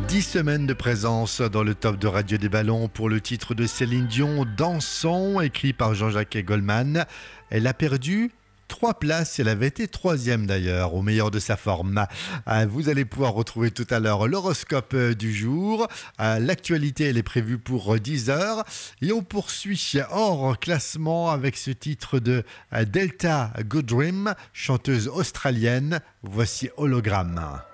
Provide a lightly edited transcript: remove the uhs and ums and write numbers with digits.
10 semaines de présence dans le top de Radio des Ballons pour le titre de Céline Dion, Dansons, écrit par Jean-Jacques Goldman. Elle a perdu 3 places, elle avait été 3e d'ailleurs, au meilleur de sa forme. Vous allez pouvoir retrouver tout à l'heure l'horoscope du jour. L'actualité, elle est prévue pour 10 heures. Et on poursuit hors classement avec ce titre de Delta Goodrem, chanteuse australienne. Voici Hologramme.